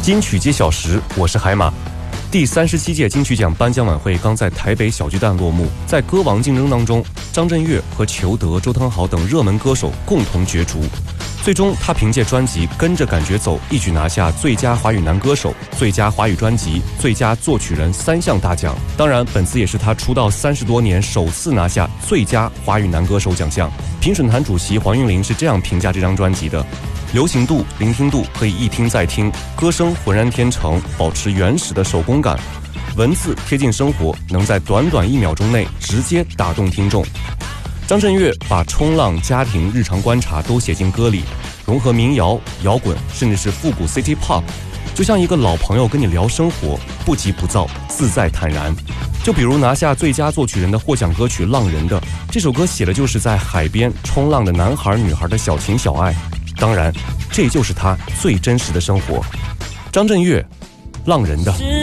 金曲揭晓时，我是海马。第37届金曲奖颁奖晚会刚在台北小巨蛋落幕，在歌王竞争当中，张震岳和裘德、周汤豪等热门歌手共同角逐。最终，他凭借专辑《跟着感觉走》一举拿下最佳华语男歌手、最佳华语专辑、最佳作曲人3项大奖。当然，本次也是他出道30多年首次拿下最佳华语男歌手奖项。评审团主席黄韵玲是这样评价这张专辑的：流行度、聆听度可以一听再听，歌声浑然天成，保持原始的手工感，文字贴近生活，能在短短1秒钟内直接打动听众。张震岳把冲浪、家庭、日常观察都写进歌里，融合民谣、摇滚，甚至是复古 City Pop， 就像一个老朋友跟你聊生活，不急不躁，自在坦然。就比如拿下最佳作曲人的获奖歌曲《浪人的》，这首歌写的就是在海边冲浪的男孩女孩的小情小爱，当然这就是他最真实的生活。张震岳，《浪人的》。